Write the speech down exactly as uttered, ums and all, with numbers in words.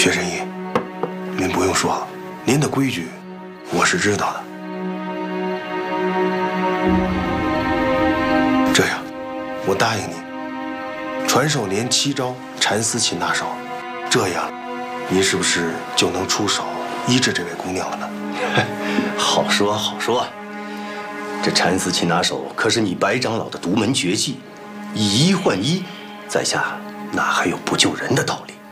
薛神医，您不用说，您的规矩我是知道的。这样，我答应你，传授您七招缠丝擒拿手，这样，您是不是就能出手医治这位姑娘了呢？ 好说好说，这缠丝擒拿手可是你白长老的独门绝技，以一换一，在下哪还有不救人的道理？